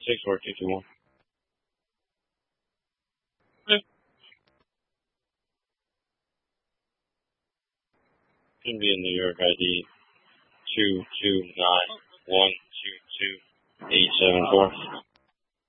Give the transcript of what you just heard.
64221. Yeah. Can be in New York ID 229122874.